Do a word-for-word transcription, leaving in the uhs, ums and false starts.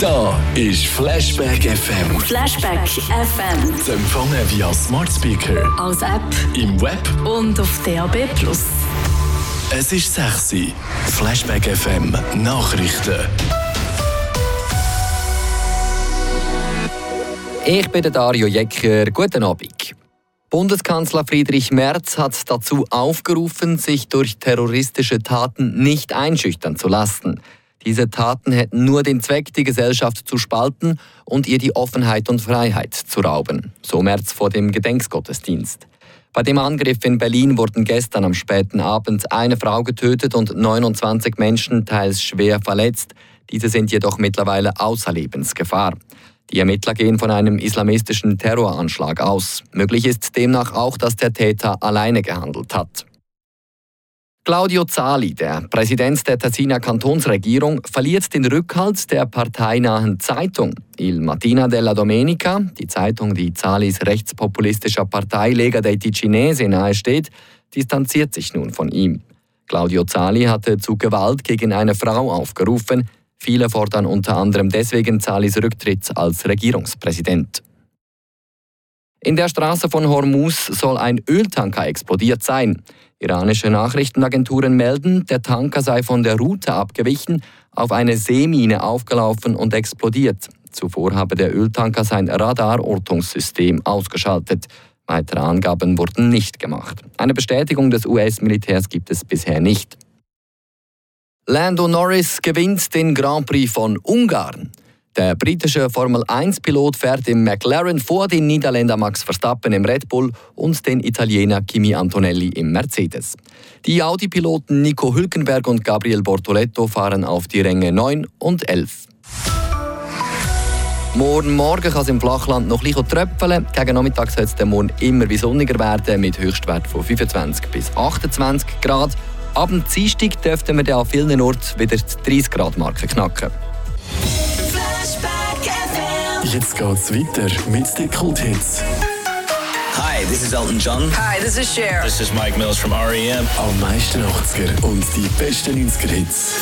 Da ist Flashback F M. Flashback F M. Zu empfangen via Smart Speaker, als App im Web und auf D A B plus. Es ist sechs Uhr. Flashback F M Nachrichten. Ich bin der Dario Jecker. Guten Abend. Bundeskanzler Friedrich Merz hat dazu aufgerufen, sich durch terroristische Taten nicht einschüchtern zu lassen. Diese Taten hätten nur den Zweck, die Gesellschaft zu spalten und ihr die Offenheit und Freiheit zu rauben. So Merz vor dem Gedenkgottesdienst. Bei dem Angriff in Berlin wurden gestern am späten Abend eine Frau getötet und neunundzwanzig Menschen teils schwer verletzt. Diese sind jedoch mittlerweile außer Lebensgefahr. Die Ermittler gehen von einem islamistischen Terroranschlag aus. Möglich ist demnach auch, dass der Täter alleine gehandelt hat. Claudio Zali, der Präsident der Tessiner Kantonsregierung, verliert den Rückhalt der parteinahen Zeitung. Il Mattina della Domenica, die Zeitung, die Zalis rechtspopulistischer Partei Lega dei Ticinesi nahesteht, distanziert sich nun von ihm. Claudio Zali hatte zu Gewalt gegen eine Frau aufgerufen. Viele fordern unter anderem deswegen Zalis Rücktritt als Regierungspräsident. In der Straße von Hormuz soll ein Öltanker explodiert sein. Iranische Nachrichtenagenturen melden, der Tanker sei von der Route abgewichen, auf eine Seemine aufgelaufen und explodiert. Zuvor habe der Öltanker sein Radarortungssystem ausgeschaltet. Weitere Angaben wurden nicht gemacht. Eine Bestätigung des U S-Militärs gibt es bisher nicht. Lando Norris gewinnt den Grand Prix von Ungarn. Der britische Formel eins Pilot fährt im McLaren vor den Niederländer Max Verstappen im Red Bull und den Italiener Kimi Antonelli im Mercedes. Die Audi-Piloten Nico Hülkenberg und Gabriel Bortoleto fahren auf die Ränge neun und elf. Morgen Morgen kann es im Flachland noch etwas tröpfeln. Gegen Nachmittag soll es morgen immer wie sonniger werden, mit Höchstwert von fünfundzwanzig bis achtundzwanzig Grad. Ab dem Dienstag dürften wir an vielen Orten wieder die dreißig Grad Marke knacken. Jetzt geht's weiter mit den Kulthits. Hi, this is Elton John. Hi, this is Cher. This is Mike Mills from R E M. Am meisten achtziger und die besten neunziger Hits.